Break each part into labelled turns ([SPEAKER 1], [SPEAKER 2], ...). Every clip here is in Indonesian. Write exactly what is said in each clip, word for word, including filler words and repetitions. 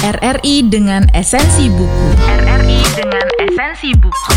[SPEAKER 1] R R I dengan esensi buku.
[SPEAKER 2] R R I dengan esensi buku.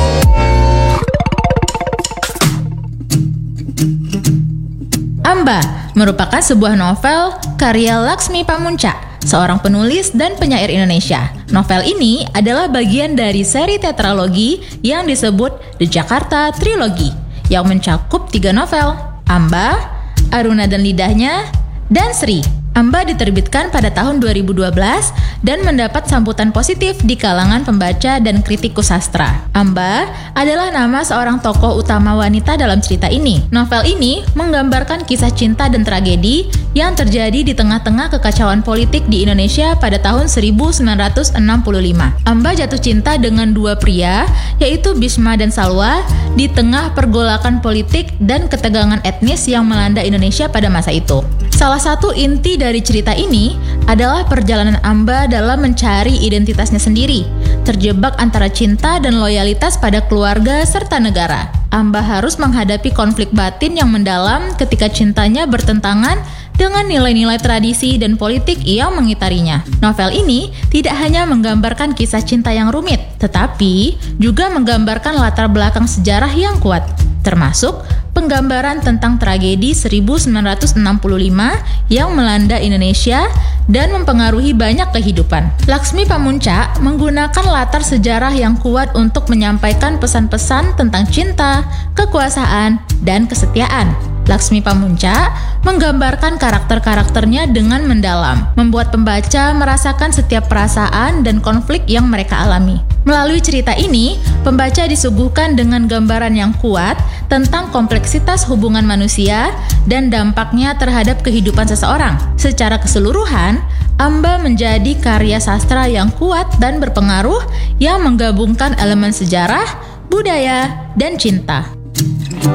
[SPEAKER 1] Amba merupakan sebuah novel karya Laksmi Pamuntca, seorang penulis dan penyair Indonesia. Novel ini adalah bagian dari seri tetralogi yang disebut The Jakarta Trilogy, yang mencakup tiga novel, Amba, Aruna dan Lidahnya, dan Sri. Amba diterbitkan pada tahun dua ribu dua belas dan mendapat sambutan positif di kalangan pembaca dan kritikus sastra. Amba adalah nama seorang tokoh utama wanita dalam cerita ini. Novel ini menggambarkan kisah cinta dan tragedi yang terjadi di tengah-tengah kekacauan politik di Indonesia pada tahun seribu sembilan ratus enam puluh lima. Amba jatuh cinta dengan dua pria, yaitu Bisma dan Salwa, di tengah pergolakan politik dan ketegangan etnis yang melanda Indonesia pada masa itu. Salah satu inti dari cerita ini adalah perjalanan Amba dalam mencari identitasnya sendiri, terjebak antara cinta dan loyalitas pada keluarga serta negara. Amba harus menghadapi konflik batin yang mendalam ketika cintanya bertentangan dengan nilai-nilai tradisi dan politik yang mengitarinya. Novel ini tidak hanya menggambarkan kisah cinta yang rumit, tetapi juga menggambarkan latar belakang sejarah yang kuat, termasuk penggambaran tentang tragedi seribu sembilan ratus enam puluh lima yang melanda Indonesia dan mempengaruhi banyak kehidupan. Laksmi Pamuntca menggunakan latar sejarah yang kuat untuk menyampaikan pesan-pesan tentang cinta, kekuasaan, dan kesetiaan. Laksmi Pamuntca menggambarkan karakter-karakternya dengan mendalam, membuat pembaca merasakan setiap perasaan dan konflik yang mereka alami. Melalui cerita ini, pembaca disuguhkan dengan gambaran yang kuat tentang kompleksitas hubungan manusia dan dampaknya terhadap kehidupan seseorang. Secara keseluruhan, Amba menjadi karya sastra yang kuat dan berpengaruh yang menggabungkan elemen sejarah, budaya, dan cinta.